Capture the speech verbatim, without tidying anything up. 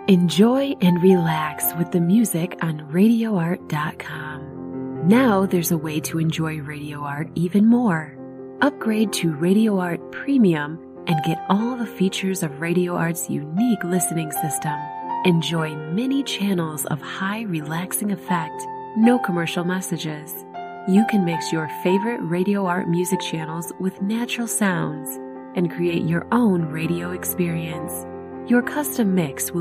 Enjoy and relax with the music on radio art dot com. Now there's a way to enjoy Radio Art even more. Upgrade to Radio Art Premium and get all the features of Radio Art's unique listening system. Enjoy many channels of high relaxing effect, no commercial messages. You can mix your favorite Radio Art music channels with natural sounds and create your own radio experience. Your custom mix will